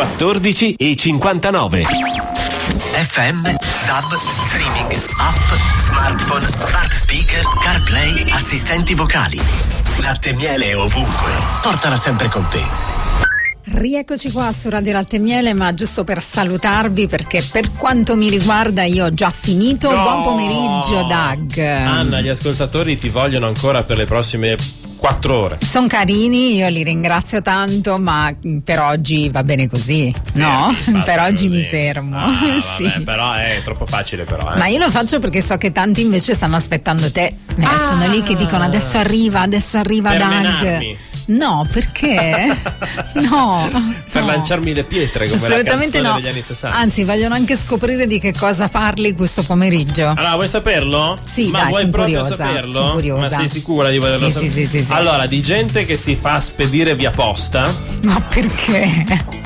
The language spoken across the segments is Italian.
14,59. FM, DAB, streaming, app, smartphone, smart speaker, CarPlay, assistenti vocali. Latte e miele ovunque. Portala sempre con te. Rieccoci qua su Radio Latte e Miele, ma giusto per salutarvi, perché per quanto mi riguarda io ho già finito. No! Buon pomeriggio, Doug. Anna, gli ascoltatori ti vogliono ancora per le prossime 4 ore. Sono carini, io li ringrazio tanto, ma per oggi va bene così, no? Per oggi mi fermo. Sì. Vabbè, però è troppo facile, però. Ma io lo faccio perché so che tanti invece stanno aspettando te. Sono lì che dicono adesso arriva per Doug. menarmi. No, perché? No. Per lanciarmi le pietre come assolutamente la canzone no. degli anni 60. Anzi, vogliono anche scoprire di che cosa parli questo pomeriggio. Allora, vuoi saperlo? Sì, ma dai, vuoi sono proprio curiosa, saperlo? sono curiosa. Ma sei sicura di volerlo Sì, sapere? sì. Allora, di gente che si fa spedire via posta. Ma perché?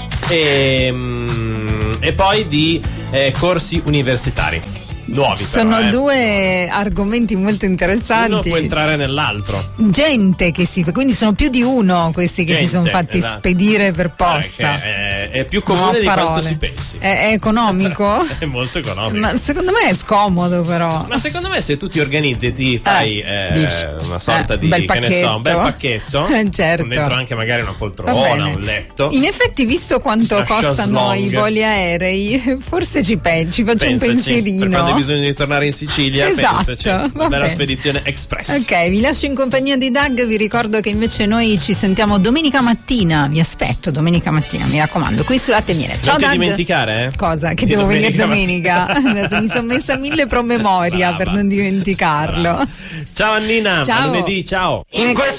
E poi di corsi universitari nuovi. Sono però, due argomenti molto interessanti. Uno può entrare nell'altro. Gente che quindi sono più di uno questi che si sono fatti spedire per posta. È più comune di quanto si pensi. È economico? È molto economico. Ma secondo me è scomodo, però. Ma secondo me se tu ti organizzi e ti fai una sorta di bel che ne so, un bel pacchetto, certo. con dentro anche magari una poltrona, un letto. In effetti, visto quanto costano i voli aerei, forse ci faccio un pensierino. Per quando hai bisogno di tornare in Sicilia, pensaci, una bella spedizione express. Ok, vi lascio in compagnia di Doug. Vi ricordo che invece noi ci sentiamo domenica mattina. Vi aspetto domenica mattina, mi raccomando, qui su Latte e Miele. Ciao, non Doug. ti dimenticare? Cosa? Che devo venire domenica? Adesso mi sono messa 1000 promemoria per non dimenticarlo. Ciao Annina, ciao. a lunedì, ciao.